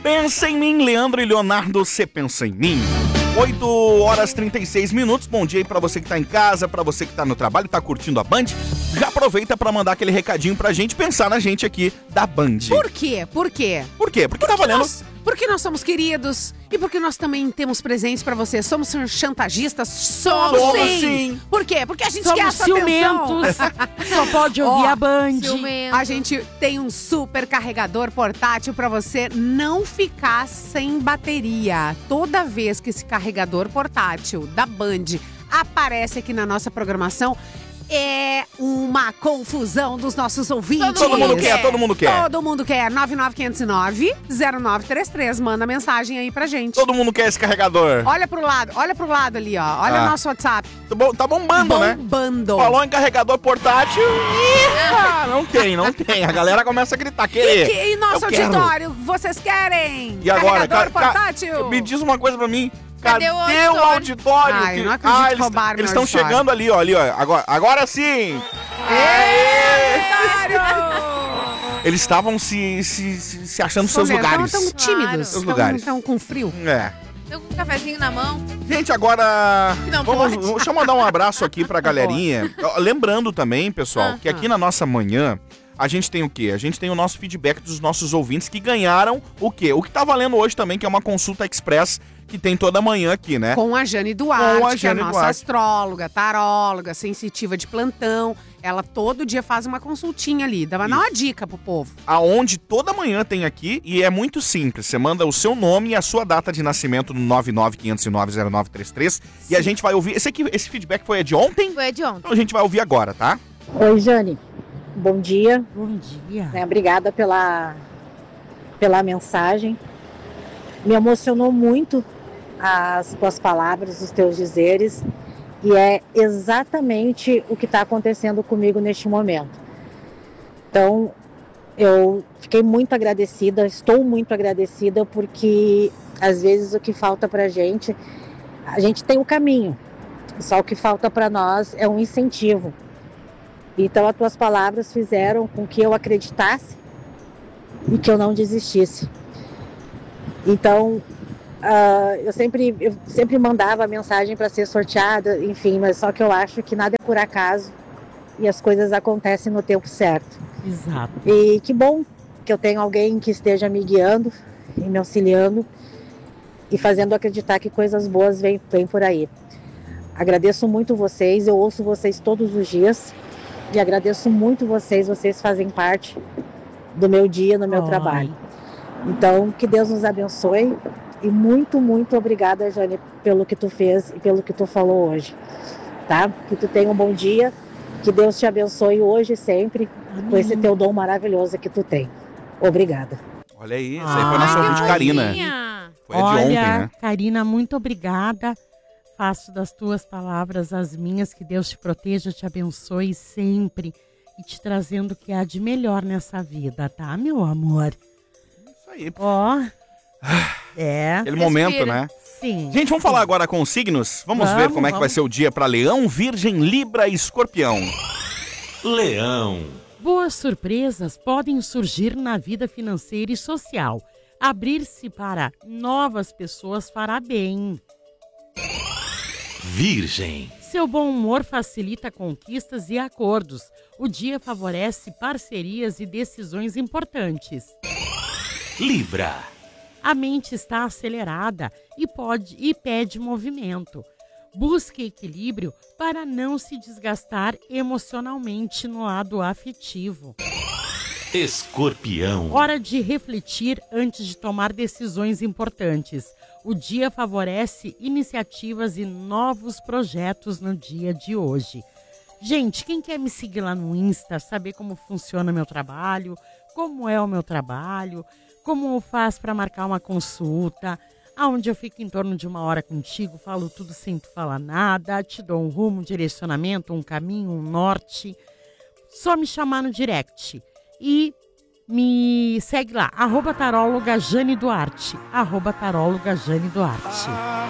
Pensa em mim, Leandro e Leonardo, você pensa em mim. 8h36. Bom dia aí pra você que tá em casa, pra você que tá no trabalho, tá curtindo a Band. Já aproveita pra mandar aquele recadinho pra gente pensar na gente aqui da Band. Por quê? Por quê? Por quê? Porque tá valendo... Porque nós somos queridos e porque nós também temos presentes pra você. Somos chantagistas? Somos sim. Por quê? Porque a gente quer a sua atenção. Só pode ouvir a Band. A gente tem um super carregador portátil pra você não ficar sem bateria. Toda vez que esse carregador portátil da Band aparece aqui na nossa programação, é uma confusão dos nossos ouvintes. Todo mundo quer. Todo mundo quer. 99109-0933. Manda mensagem aí pra gente. Todo mundo quer esse carregador. Olha pro lado ali, ó. Olha o nosso WhatsApp. Tá bombando, né? Bombando. Falou em carregador portátil. Não tem. A galera começa a gritar. E nosso auditório, vocês querem? E agora? Carregador portátil? Me diz uma coisa pra mim. Cadê o auditório? Ai, eu não acredito que roubaram eles estão chegando ali, ó. Agora sim! Eles estavam se achando nos seus lugares. Estão tímidos. Seus lugares. Estão com frio. Tô com um cafezinho na mão. Gente, agora... Não deixa eu mandar um abraço aqui pra galerinha. Lembrando também, pessoal, que aqui na nossa manhã... A gente tem o quê? A gente tem o nosso feedback dos nossos ouvintes que ganharam o quê? O que tá valendo hoje também, que é uma consulta express que tem toda manhã aqui, né? Com a Jane Duarte, que é a nossa astróloga, taróloga, sensitiva de plantão. Ela todo dia faz uma consultinha ali. Dá uma dica pro povo. Aonde toda manhã tem aqui e é muito simples. Você manda o seu nome e a sua data de nascimento no 995090933 e a gente vai ouvir. Esse feedback foi de ontem? Foi de ontem. Então a gente vai ouvir agora, tá? Oi, Jane. Bom dia. Bom dia. Obrigada pela mensagem. Me emocionou muito as tuas palavras, os teus dizeres. E é exatamente o que está acontecendo comigo neste momento. Então, eu fiquei muito agradecida, estou muito agradecida, porque às vezes o que falta para a gente tem o caminho. Só o que falta para nós é um incentivo. Então, as tuas palavras fizeram com que eu acreditasse e que eu não desistisse. Então, eu sempre mandava mensagem para ser sorteada, enfim, mas só que eu acho que nada é por acaso e as coisas acontecem no tempo certo. Exato. E que bom que eu tenho alguém que esteja me guiando e me auxiliando e fazendo acreditar que coisas boas vêm por aí. Agradeço muito vocês, eu ouço vocês todos os dias. E agradeço muito vocês fazem parte do meu dia, no meu trabalho. Então, que Deus nos abençoe e muito, muito obrigada, Jane, pelo que tu fez e pelo que tu falou hoje, tá? Que tu tenha um bom dia, que Deus te abençoe hoje e sempre com esse teu dom maravilhoso que tu tem. Obrigada. Olha aí, isso aí foi nosso ouvinte Karina. Foi de ontem, né? Karina, muito obrigada. Faço das tuas palavras as minhas, que Deus te proteja, te abençoe sempre e te trazendo o que há de melhor nessa vida, tá, meu amor? Isso aí. Aquele momento, né? Sim. Gente, vamos falar agora com os signos? Vamos ver como é que vai ser o dia para Leão, Virgem, Libra e Escorpião. Leão. Boas surpresas podem surgir na vida financeira e social. Abrir-se para novas pessoas fará bem. Virgem. Seu bom humor facilita conquistas e acordos. O dia favorece parcerias e decisões importantes. Libra. A mente está acelerada e pede movimento. Busque equilíbrio para não se desgastar emocionalmente no lado afetivo. Escorpião. Hora de refletir antes de tomar decisões importantes. O dia favorece iniciativas e novos projetos no dia de hoje. Gente, quem quer me seguir lá no Insta, saber como funciona meu trabalho, como é o meu trabalho, como faz para marcar uma consulta, aonde eu fico em torno de 1 hora contigo, falo tudo sem tu falar nada, te dou um rumo, um direcionamento, um caminho, um norte. Só me chamar no direct. E me segue lá, @taróloga Jane Duarte, @taróloga Jane Duarte.